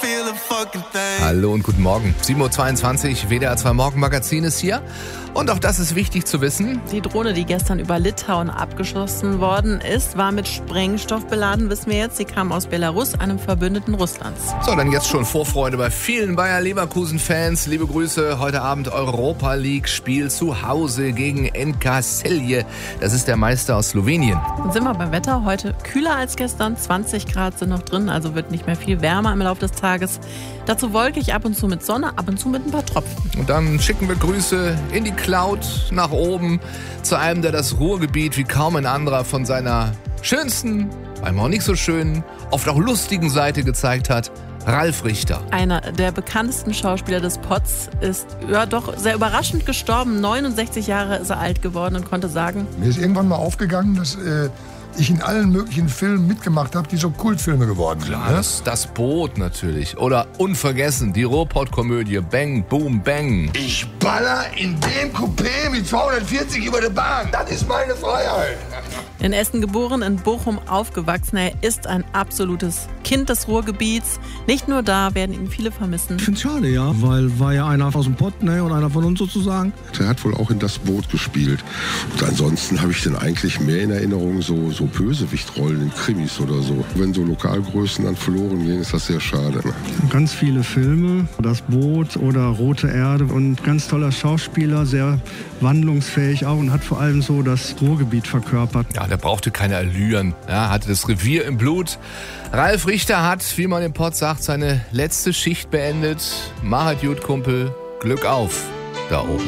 Hallo und guten Morgen. 7.22 Uhr, WDR 2 Morgenmagazin ist hier. Und auch das ist wichtig zu wissen. Die Drohne, die gestern über Litauen abgeschossen worden ist, war mit Sprengstoff beladen, wissen wir jetzt. Sie kam aus Belarus, einem Verbündeten Russlands. So, dann jetzt schon Vorfreude bei vielen Bayer-Leverkusen-Fans. Liebe Grüße, heute Abend Europa League-Spiel zu Hause gegen NK Celje. Das ist der Meister aus Slowenien. Dann sind wir beim Wetter. Heute kühler als gestern. 20 Grad sind noch drin, also wird nicht mehr viel wärmer im Laufe des Tages. Dazu wolkig, ab und zu mit Sonne, ab und zu mit ein paar Tropfen. Und dann schicken wir Grüße in die Cloud nach oben zu einem, der das Ruhrgebiet wie kaum ein anderer von seiner schönsten, einmal auch nicht so schönen, oft auch lustigen Seite gezeigt hat. Ralf Richter. Einer der bekanntesten Schauspieler des Pots ist ja doch sehr überraschend gestorben. 69 Jahre ist er alt geworden und konnte sagen: Mir ist irgendwann mal aufgegangen, dass ich in allen möglichen Filmen mitgemacht habe, die so Kultfilme geworden sind. Klar, das Boot natürlich. Oder unvergessen, die Ruhrpott-Komödie Bang, Boom, Bang. Ich baller in dem Coupé mit 240 über der Bahn. Das ist meine Freiheit. In Essen geboren, in Bochum aufgewachsen. Er ist ein absolutes Kind des Ruhrgebiets. Nicht nur da werden ihn viele vermissen. Ich finde es schade, ja, weil war ja einer aus dem Pott, ne, und einer von uns sozusagen. Er hat wohl auch in Das Boot gespielt. Und ansonsten habe ich den eigentlich mehr in Erinnerung, so Bösewichtrollen in Krimis oder so. Wenn so Lokalgrößen dann verloren gehen, ist das sehr schade. Ne? Ganz viele Filme, Das Boot oder Rote Erde, und ganz toller Schauspieler, sehr wandlungsfähig auch und hat vor allem so das Ruhrgebiet verkörpert. Ja, der brauchte keine Allüren, ja, hatte das Revier im Blut. Ralf Richter hat, wie man im Pott sagt, seine letzte Schicht beendet. Macht gut, Kumpel, Glück auf da oben.